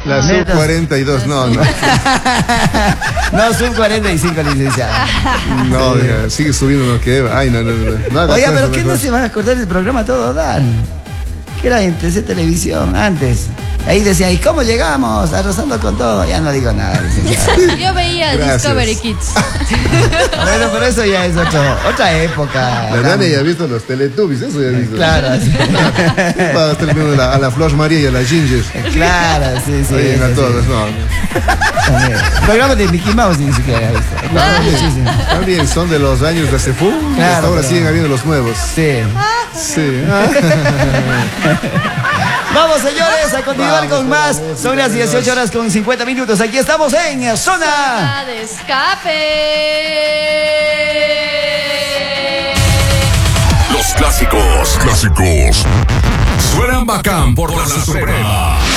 La Sub-42, no. No, Sub-45, licenciada. No, sigue subiendo lo que... Ay, no. Oiga, pero ¿qué no se van a acordar del programa Todo Dan? Que era en TC Televisión antes. Ahí decía, ¿y cómo llegamos? Arrasando con todo. Ya no digo nada, licenciada. Yo veía Discovery Kids. Bueno, pero eso ya es otra época. La Dani ya ha visto los Teletubbies, eso ya ha visto. Claro. Va a estar viendo a la Flor María y a la Ginger. Claro, sí. Oye, a todos, no. Programas de Mickey Mouse ni siquiera he visto. También son de los años de Cefu. Claro, hasta ahora pero... siguen habiendo los nuevos. Sí. Vamos, señores, a continuar con más. Son las 18:50. Aquí estamos en Zona de Escape. Los clásicos suenan bacán por la Suprema.